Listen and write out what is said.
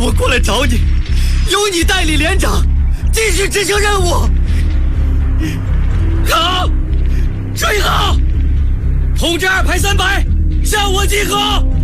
让我过来找你，由你代理连长，继续执行任务。好，吹号！通知2排3排，向我集合。